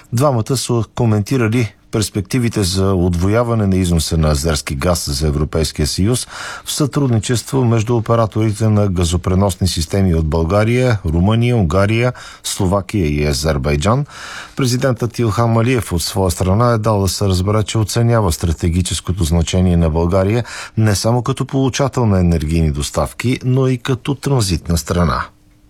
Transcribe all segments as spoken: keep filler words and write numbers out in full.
Двамата са коментирали перспективите за отвояване на износа на азерски газ за Европейския съюз в сътрудничество между операторите на газопреносни системи от България, Румъния, Унгария, Словакия и Азербайджан. Президентът Илхам Алиев от своя страна е дал да се разбере, че оценява стратегическото значение на България не само като получател на енергийни доставки, но и като транзитна страна.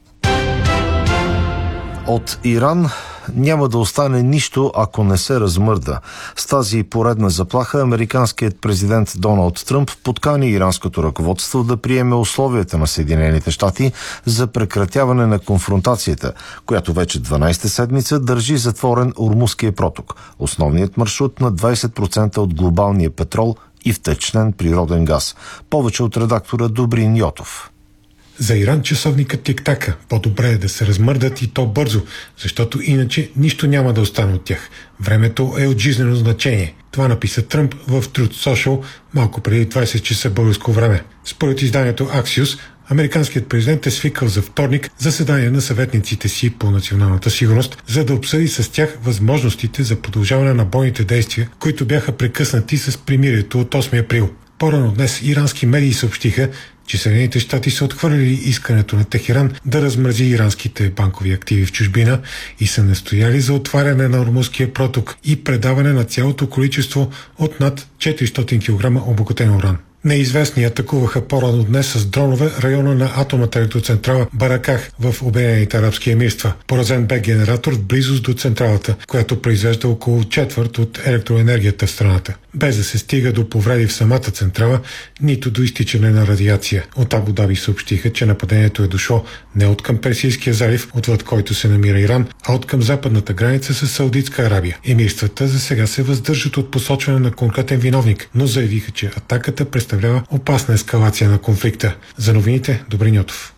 От Иран няма да остане нищо, ако не се размърда. С тази поредна заплаха американският президент Доналд Тръмп подкани иранското ръководство да приеме условията на Съединените щати за прекратяване на конфронтацията, която вече дванадесета седмица държи затворен Ормузския проток, основният маршрут на двадесет процента от глобалния петрол и втечнен природен газ. Повече от редактора Добрин Йотов. За Иран часовникът тик-така. По-добре е да се размърдат и то бързо, защото иначе нищо няма да остане от тях. Времето е от жизнено значение. Това написа Тръмп в Truth Social малко преди двадесет часа българско време. Според изданието Axios, американският президент е свикал за вторник заседание на съветниците си по националната сигурност, за да обсъди с тях възможностите за продължаване на бойните действия, които бяха прекъснати с примирието от осми април. По-рано днес ирански медии съобщиха, че Съединените щати са отхвърлили искането на Техеран да размрази иранските банкови активи в чужбина и са настояли за отваряне на Ормузския проток и предаване на цялото количество от над четиристотин килограма обогатен уран. Неизвестни атакуваха по-рано днес с дронове района на атомната електроцентрала Бараках в Обединените арабски емирства. Поразен бе генератор в близост до централата, която произвежда около четвърт от електроенергията в страната. Без да се стига до повреди в самата централа, нито до изтичане на радиация. От Абу Даби съобщиха, че нападението е дошло не от към Персийския залив, отвъд който се намира Иран, а от към западната граница с Саудитска Арабия. Емирствата за сега се въздържат от посочване на конкретен виновник, но заявиха, че атаката представлява опасна ескалация на конфликта. За новините, Добрин Йотов.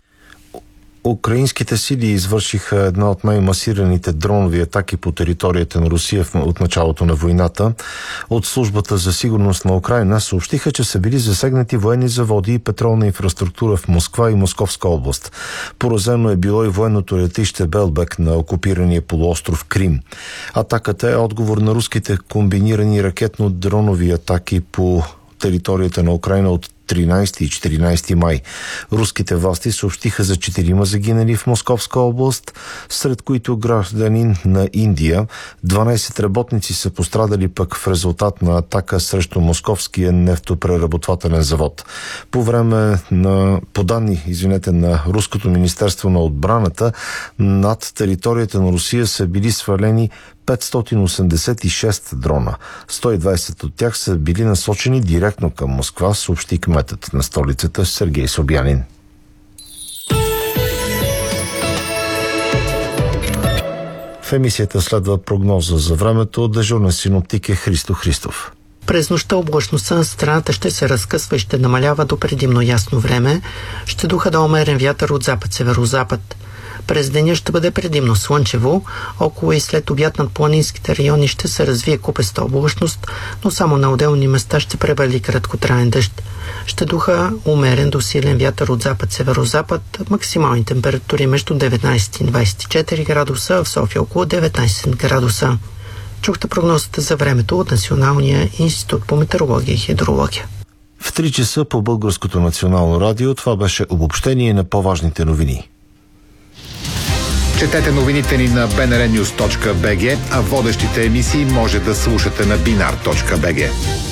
Украинските сили извършиха една от най-масираните дронови атаки по територията на Русия от началото на войната. От службата за сигурност на Украйна съобщиха, че са били засегнати военни заводи и петролна инфраструктура в Москва и Московска област. Поразено е било и военното летище Белбек на окупирания полуостров Крим. Атаката е отговор на руските комбинирани ракетно-дронови атаки по територията на Украйна от тринадесети и четиринадесети май. Руските власти съобщиха за четирима загинали в Московска област, сред които гражданин на Индия. дванадесет работници са пострадали пък в резултат на атака срещу Московския нефтопреработвателен завод. По време на, по данни, извинете, на Руското министерство на отбраната, над територията на Русия са били свалени петстотин осемдесет и шест дрона. сто и двадесет от тях са били насочени директно към Москва, съобщи кметът на столицата Сергей Собянин. В емисията следва прогноза за времето. Дежурен синоптик е Христо Христов. През нощта облачността на страната ще се разкъсва и ще намалява до предимно ясно време. Ще духа да умерен вятър от запад-северозапад. През деня ще бъде предимно слънчево, около и след обяд над планинските райони ще се развие купеста облачност, но само на отделни места ще превали краткотраен дъжд. Ще духа умерен до силен вятър от запад-северозапад, максимални температури между деветнадесет и двадесет и четири градуса, а в София около деветнадесет градуса. Чухте прогнозата за времето от Националния институт по метеорология и хидрология. В три часа по Българското национално радио това беше обобщение на по-важните новини. Четете новините ни на би ен ар нюз точка би джи, а водещите емисии може да слушате на бинар точка би джи.